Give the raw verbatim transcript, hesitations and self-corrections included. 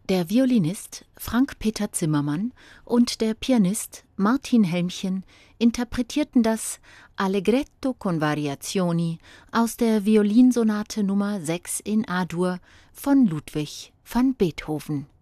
Der Violinist Frank-Peter Zimmermann und der Pianist Martin Helmchen interpretierten das Allegretto con variazioni aus der Violinsonate Nummer sechs in A-Dur von Ludwig van Beethoven.